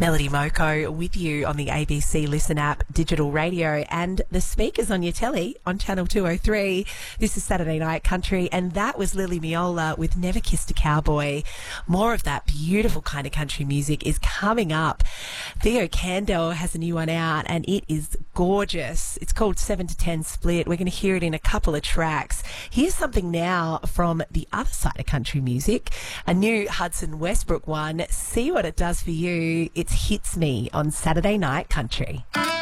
Melody Moko with you on the ABC Listen app, digital radio, and the speakers on your telly on Channel 203. This is Saturday Night Country, and that was Lily Miola with Never Kissed a Cowboy. More of that beautiful kind of country music is coming up. Theo Kandel has a new one out, and it is gorgeous. It's called 7 to 10 Split. We're going to hear it in a couple of tracks. Here's something now from the other side of country music, a new Hudson Westbrook one. See what it does for you. It hits me on Saturday Night Country.